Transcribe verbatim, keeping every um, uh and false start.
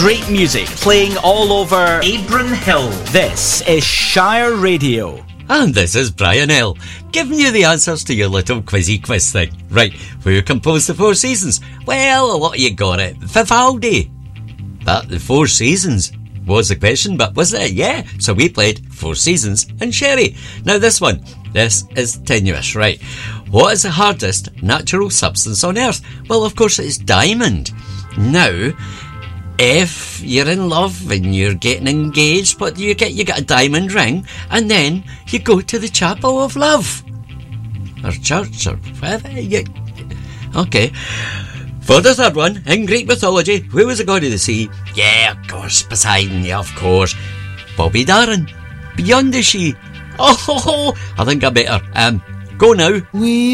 great music playing all over Abram Hill. This is Shire Radio. And this is Brian Hill, giving you the answers to your little quizzy quiz thing. Right, who composed the Four Seasons? Well, a lot of you got it. Vivaldi. But the Four Seasons was the question, but wasn't it? Yeah, so we played Four Seasons and Sherry. Now this one, this is tenuous, right? What is the hardest natural substance on Earth? Well, of course, it's diamond. Now, if you're in love and you're getting engaged, what do you get? You get a diamond ring, and then you go to the Chapel of Love, or church, or whatever. You, okay. For the third one, in Greek mythology, who was the god of the sea? Yeah, of course, Poseidon, yeah, of course. Bobby Darin. Beyond the Sea. Oh, I think I better um go now. We